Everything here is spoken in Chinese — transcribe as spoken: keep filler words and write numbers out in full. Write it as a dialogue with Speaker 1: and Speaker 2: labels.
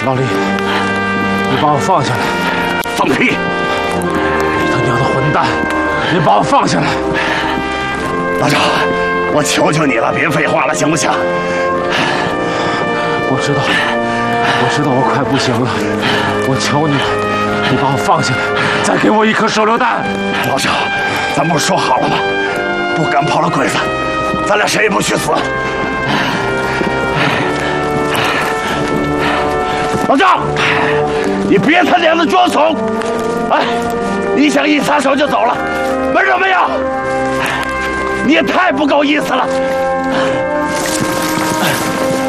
Speaker 1: 老李，你把我放下来！
Speaker 2: 放屁！
Speaker 1: 你他娘的混蛋！你把我放下来！
Speaker 2: 老赵，我求求你了，别废话了，行不行？
Speaker 1: 我知道，我知道我快不行了，我求你了，你把我放下来，再给我一颗手榴弹！
Speaker 2: 老赵，咱不是说好了吗？不干跑了鬼子，咱俩谁也不许死。老赵，你别他娘的装怂！哎，你想一撒手就走了，门都没有！你也太不够意思了！